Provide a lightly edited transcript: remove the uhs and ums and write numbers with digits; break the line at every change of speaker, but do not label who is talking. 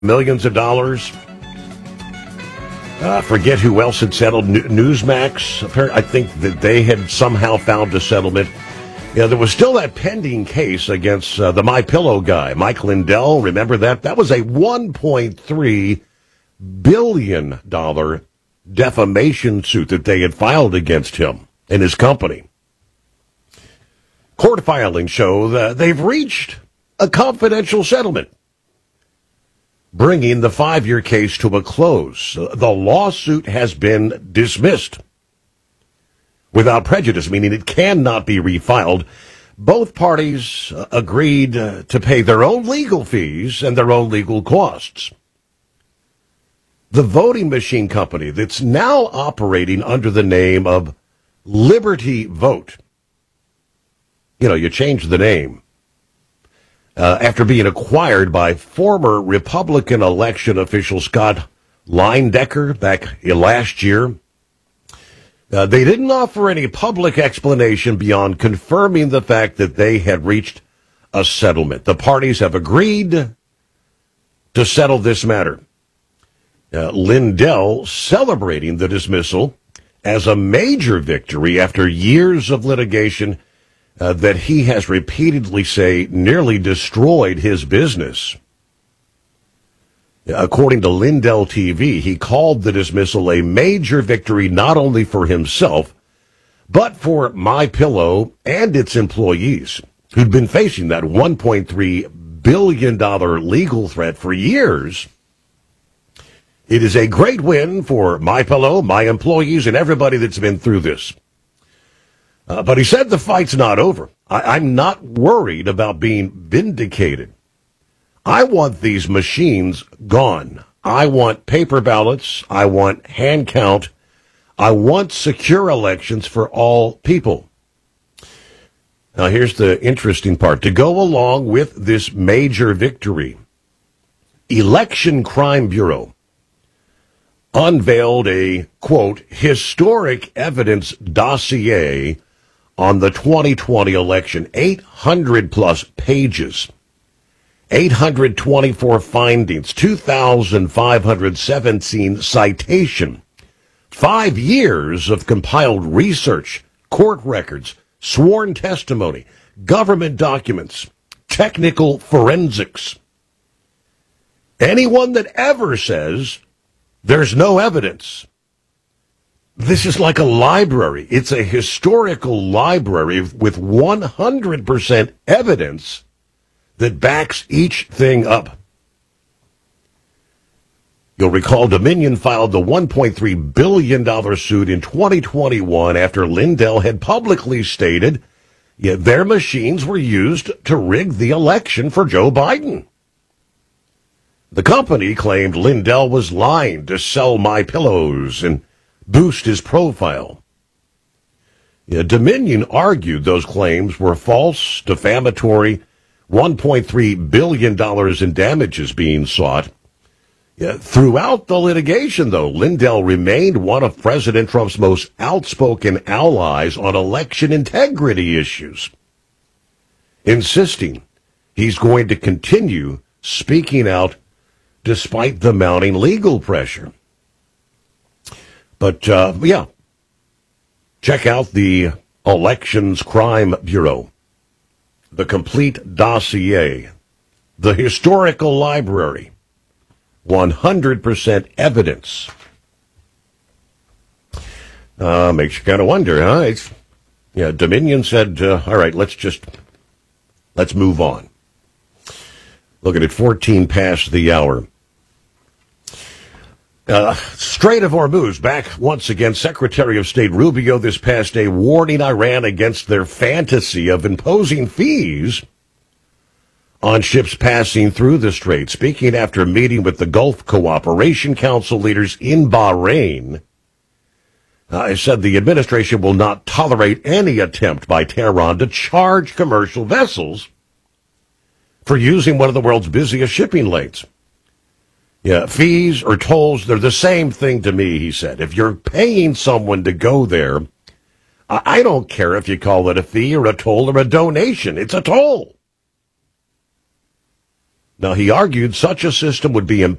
millions of dollars. Forget who else had settled. Newsmax, I think that they had somehow found a settlement. Yeah, there was still that pending case against the MyPillow guy, Mike Lindell. Remember that? That was a $1.3 billion defamation suit that they had filed against him and his company. Court filings show that they've reached a confidential settlement, bringing the 5-year case to a close. The lawsuit has been dismissed without prejudice, meaning it cannot be refiled. Both parties agreed to pay their own legal fees and their own legal costs. The voting machine company that's now operating under the name of Liberty Vote, you change the name, after being acquired by former Republican election official Scott Leindecker back last year. They didn't offer any public explanation beyond confirming the fact that they had reached a settlement. The parties have agreed to settle this matter. Lindell celebrating the dismissal as a major victory after years of litigation that he has repeatedly nearly destroyed his business. According to Lindell TV, he called the dismissal a major victory not only for himself, but for MyPillow and its employees, who'd been facing that $1.3 billion legal threat for years. It is a great win for MyPillow, my employees, and everybody that's been through this. But he said the fight's not over. I'm not worried about being vindicated. I want these machines gone. I want paper ballots. I want hand count. I want secure elections for all people. Now, here's the interesting part. To go along with this major victory, Election Crime Bureau unveiled a, quote, historic evidence dossier on the 2020 election, 800-plus pages, 824 findings, 2,517 citation, 5 years of compiled research, court records, sworn testimony, government documents, technical forensics. Anyone that ever says there's no evidence, this is like a library. It's a historical library with 100% evidence that backs each thing up. You'll recall Dominion filed the $1.3 billion suit in 2021 after Lindell had publicly stated their machines were used to rig the election for Joe Biden. The company claimed Lindell was lying to sell MyPillows and boost his profile. Dominion argued those claims were false, defamatory, $1.3 billion in damages being sought. Throughout the litigation, though, Lindell remained one of President Trump's most outspoken allies on election integrity issues, insisting he's going to continue speaking out despite the mounting legal pressure. But, check out the Elections Crime Bureau, the complete dossier, the historical library, 100% evidence. Makes you kind of wonder, huh? Dominion said, all right, let's move on. Looking at 14 past the hour. Strait of Hormuz back once again. Secretary of State Rubio this past day warning Iran against their fantasy of imposing fees on ships passing through the strait. Speaking after a meeting with the Gulf Cooperation Council leaders in Bahrain, I said the administration will not tolerate any attempt by Tehran to charge commercial vessels for using one of the world's busiest shipping lanes. Fees or tolls, they're the same thing to me, he said. If you're paying someone to go there, I don't care if you call it a fee or a toll or a donation. It's a toll. Now, he argued such a system would be